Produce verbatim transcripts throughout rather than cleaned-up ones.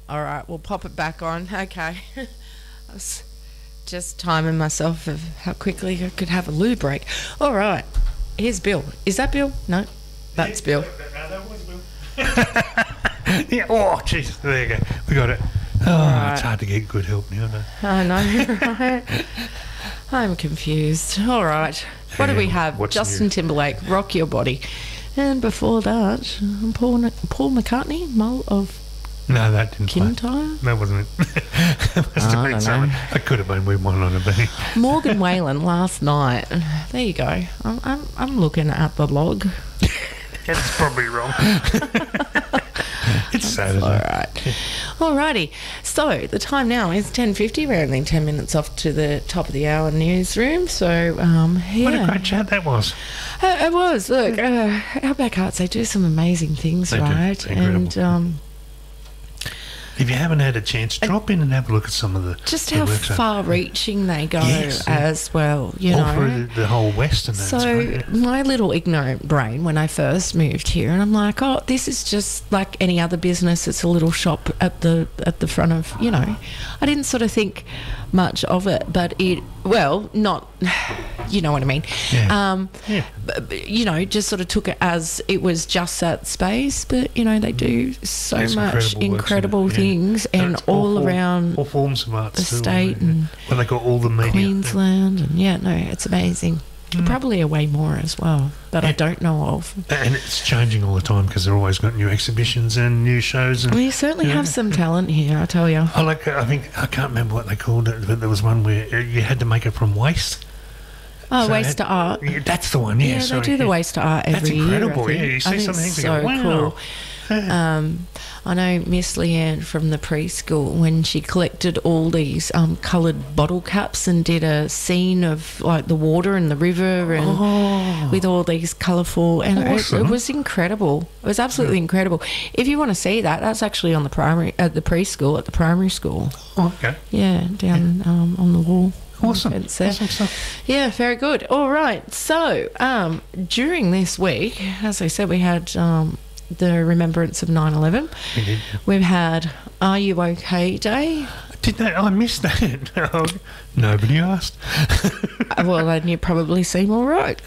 All right, we'll pop it back on. Okay. I was just timing myself of how quickly I could have a loo break. All right. Here's Bill. Is that Bill? No, that's Bill. No, that was Bill. Yeah. Oh, jeez. There you go. We got it. Oh, Right. It's hard to get good help now, no? I know, right? I'm confused. All right. What do we Yeah, have? what's Justin new? Timberlake, Rock Your Body. And before that, Paul, Paul McCartney, Mole of No, that didn't play. Kintyre. That wasn't it. That must have I been don't someone. know. That could have been we one on a bee. Morgan Whalen last night. There you go. I'm, I'm, I'm looking at the log. That's probably wrong. It's Saturday. All right. Alrighty. So the time now is ten fifty. We're only ten minutes off to the top of the hour newsroom. So, um, yeah. What a great chat that was. Uh, it was. Look, uh, Outback Arts, they do some amazing things, They do. right? Incredible. And um, If you haven't had a chance, drop in and have a look at some of the just the how works. far-reaching they go Yes, yeah. as well, you All know. through the, the whole West and that. So It's great, yeah. my little ignorant brain, when I first moved here, and I'm like, oh, this is just like any other business. It's a little shop at the at the front of, you know. I didn't sort of think much of it, but it, well, not, you know what I mean. Yeah. Um, Yeah. but, but, you know, just sort of took it as it was just that space. But you know, they do so There's much incredible works in it, incredible yeah. things, and it's all form- around all forms of arts the too, state yeah. and when they got all the media. Queensland, and yeah, no, it's amazing. Probably a way more as well that I Yeah. don't know of. And it's changing all the time because they're always got new exhibitions and new shows. And We certainly Yeah. have some talent here, I tell you. I like. I think I can't remember what they called it, but there was one where you had to make it from waste. Oh, So Waste it- to Art. Yeah, that's the one. Yeah, Yeah, sorry, they do the yeah. Waste to Art every That's year. incredible. I think. Yeah, you see I think some it's things so and you go, wow. cool. Yeah. Um, I know Miss Leanne from the preschool, when she collected all these um, coloured bottle caps and did a scene of like the water and the river and Oh. with all these colourful, and it, it Awesome. was incredible. It was absolutely incredible. If you want to see that, that's actually on the primary at the preschool at the primary school. Oh, okay. Yeah, down um, on the wall. Awesome. Fence there. Awesome stuff. Yeah, very good. All right. So, um, during this week, as I said, we had um, the remembrance of nine eleven. We did. We've had Are You OK Day. Did that? I missed that. Oh, nobody asked. Uh, well, and you probably seem all right.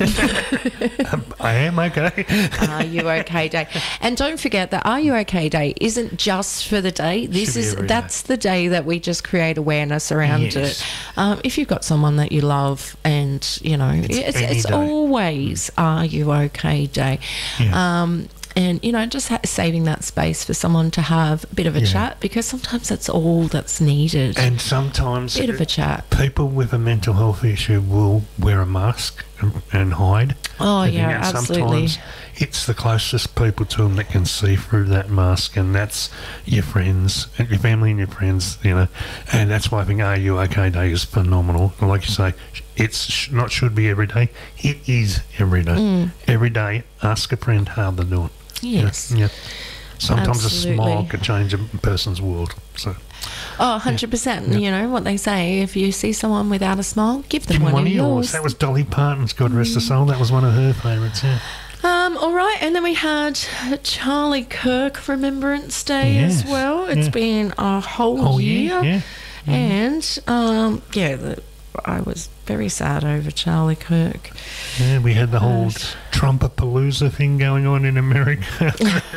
I am okay. Are You OK Day. And don't forget that Are You OK Day isn't just for the day. This Should be is every that's the day that we just create awareness around Yes. it. Um, if you've got someone that you love, and you know, It's it's, any it's day. always Are You OK Day. Yeah. Um, and you know, just ha- saving that space for someone to have a bit of a Yeah. chat, because sometimes that's all that's needed. And sometimes bit of a chat. people with a mental health issue will wear a mask and, and hide. Oh, And yeah, yet absolutely. Sometimes it's the closest people to them that can see through that mask, and that's your friends, and your family and your friends, you know. And that's why I think Are You OK Day is phenomenal. And like you say, it's sh- not should be every day. It is every day. Mm. Every day, ask a friend how they're doing. Yes. Yeah. Sometimes Absolutely. a smile can change a person's world. So Oh, one hundred percent. Yeah. You know what they say, if you see someone without a smile, give them give one, one of of yours. yours. That was Dolly Parton's, God rest her soul. That was one of her favourites, yeah. Um, all right, and then we had Charlie Kirk Remembrance Day Yes, as well. It's yeah. been a whole Oh, year. yeah, yeah. And, um, yeah, the, I was very sad over Charlie Kirk. Yeah, we had the whole Gosh. Trumpapalooza thing going on in America.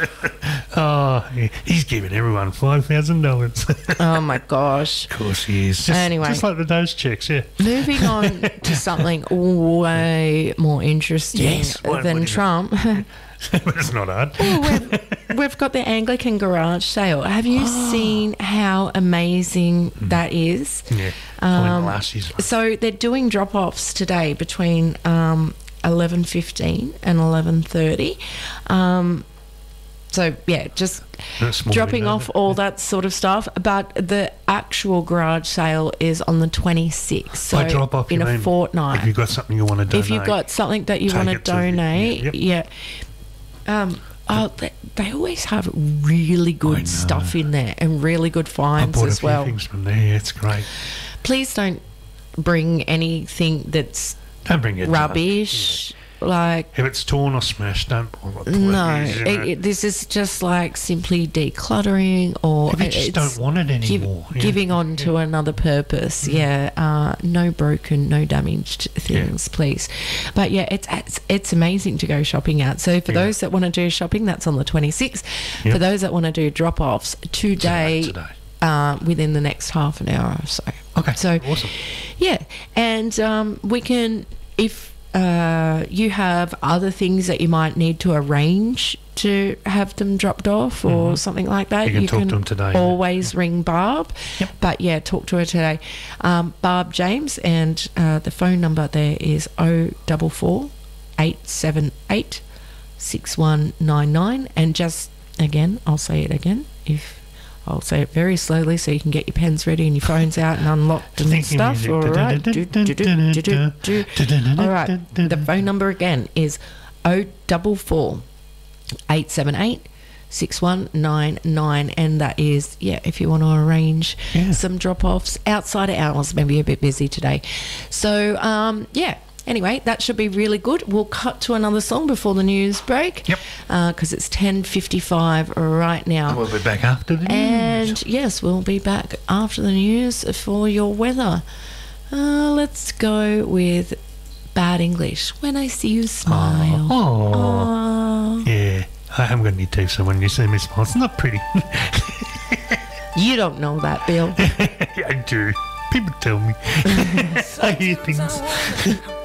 Oh, he- he's giving everyone five thousand dollars. Of Oh, my gosh. course he is. Just, Anyway. just like the dose checks, yeah. Moving on to something way more interesting Yes, what- than what is it? Trump. But it's not hard. Oh, we've, we've got the Anglican garage sale. Have you seen how amazing that is? Yeah, I Um, went last year's one. So they're doing drop-offs today between um, eleven fifteen and eleven thirty. Um, so, yeah, just That's small dropping window, off isn't it? all that sort of stuff. But the actual garage sale is on the twenty-sixth. So By drop off, in you a mean fortnight. If you've got something you want to donate. If you've got something that you Take want to it to the- donate, yeah, yeah. Um, oh, they, they always have really I good know. stuff in there and really good I finds bought a as few well. things from there. It's great. Please don't bring anything that's Don't bring your junk. rubbish. like If it's torn or smashed, don't bother. no, please, you it, know. it, this is just like simply decluttering, or If you just it's don't want it give- anymore. yeah. giving on to another purpose. Yeah, uh, no broken, no damaged things, please. But yeah, it's, it's it's amazing to go shopping out. So for Yeah. those that want to do shopping, that's on the twenty-sixth. Yep. For those that want to do drop-offs today, Today. Uh, within the next half an hour or so. Okay, So awesome. yeah, and um, we can, if uh, you have other things that you might need to arrange to have them dropped off or Mhm. something like that, You can talk to them today. always ring Barb. Yep. But yeah, talk to her today. Um, Barb James, and uh, the phone number there is oh four four, eight seven eight, six one nine nine. And just again, I'll say it again, if I'll say it very slowly so you can get your pens ready and your phones out and unlocked and Thinking stuff. music. All right. Do, do, do, do, do, do. All right. The phone number again is oh four four, eight seven eight, six one nine nine, and that is, yeah, if you want to arrange Yeah. some drop-offs outside of hours, maybe a bit busy today. So, um, yeah. Anyway, that should be really good. We'll cut to another song before the news break. Yep. Because it's ten fifty-five right now. We'll be back after the news. And yes, we'll be back after the news for your weather. Uh, let's go with Bad English. When I See You Smile. Oh, Aw. yeah. I am going to need to so when you see me smile. It's not pretty. You don't know that, Bill. I do. People tell me. I hear things.